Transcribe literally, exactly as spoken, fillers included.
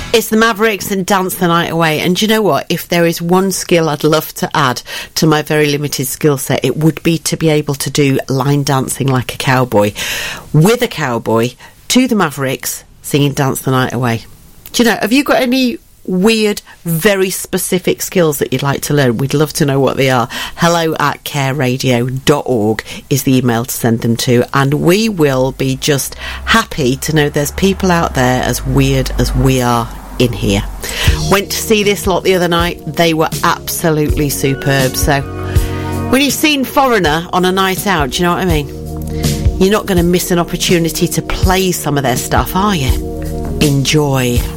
It's the Mavericks and Dance the Night Away. And do you know what? If there is one skill I'd love to add to my very limited skill set, it would be to be able to do line dancing like a cowboy, with a cowboy, to the Mavericks, singing Dance the Night Away. Do you know, have you got any weird, very specific skills that you'd like to learn? We'd love to know what they are. Hello at care radio dot org is the email to send them to, and we will be just happy to know there's people out there as weird as we are in here. Went to see this lot the other night. They were absolutely superb. So when you've seen Foreigner on a night out, do you know what I mean? You're not going to miss an opportunity to play some of their stuff, are you? Enjoy.